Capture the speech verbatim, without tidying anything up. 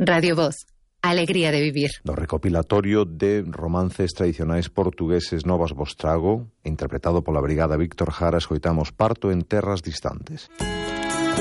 Radio Voz. Alegría de vivir. No recopilatorio de romances tradicionais portugueses Novas Vostrago, interpretado pola Brigada Víctor Jara, escoitamos Parto en terras distantes.